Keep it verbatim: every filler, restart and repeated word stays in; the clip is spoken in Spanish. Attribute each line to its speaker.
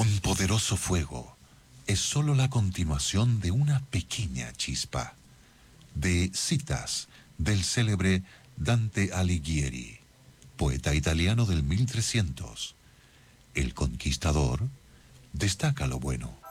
Speaker 1: Un poderoso fuego es solo la continuación de una pequeña chispa. De Citas del célebre Dante Alighieri, poeta italiano del mil trescientos. El conquistador destaca lo bueno,